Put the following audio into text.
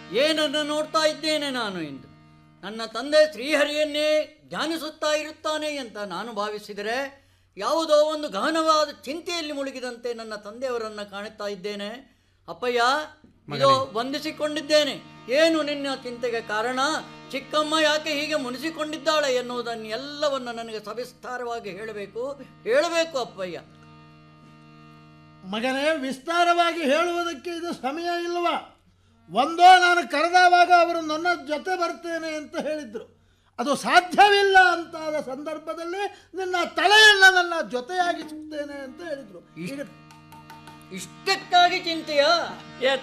ಏನನ್ನು ನೋಡ್ತಾ ಇದ್ದೇನೆ ನಾನು ಎಂದು? ನನ್ನ ತಂದೆ ಶ್ರೀಹರಿಯನ್ನೇ ಧ್ಯಾನಿಸುತ್ತಾ ಇರುತ್ತಾನೆ ಅಂತ ನಾನು ಭಾವಿಸಿದರೆ ಯಾವುದೋ ಒಂದು ಗಹನವಾದ ಚಿಂತೆಯಲ್ಲಿ ಮುಳುಗಿದಂತೆ ನನ್ನ ತಂದೆಯವರನ್ನು ಕಾಣುತ್ತಾ ಇದ್ದೇನೆ. ಅಪ್ಪಯ್ಯ, ಇದೋ ವಂದಿಸಿಕೊಂಡಿದ್ದೇನೆ. ಏನು ನಿನ್ನ ಚಿಂತೆಗೆ ಕಾರಣ? ಚಿಕ್ಕಮ್ಮ ಯಾಕೆ ಹೀಗೆ ಮುನಿಸಿಕೊಂಡಿದ್ದಾಳೆ ಎನ್ನುವುದನ್ನು ಎಲ್ಲವನ್ನು ನನಗೆ ಸವಿಸ್ತಾರವಾಗಿ ಹೇಳಬೇಕು ಅಪ್ಪಯ್ಯ. ಮಗನೇ, ವಿಸ್ತಾರವಾಗಿ ಹೇಳುವುದಕ್ಕೆ ಇದು ಸಮಯ ಇಲ್ವಾ? ಒಂದೋ ನಾನು ಕರೆದವಾಗ ಅವರು ನನ್ನ ಜೊತೆ ಬರ್ತೇನೆ ಅಂತ ಹೇಳಿದ್ರು. ಅದು ಸಾಧ್ಯವಿಲ್ಲ ಅಂತಾದ ಸಂದರ್ಭದಲ್ಲಿ ನಿನ್ನ ತಲೆಯನ್ನು ನನ್ನ ಜೊತೆಯಾಗಿಸುತ್ತೇನೆ ಅಂತ ಹೇಳಿದ್ರು. ಇಷ್ಟಕ್ಕಾಗಿ ಚಿಂತೆಯ?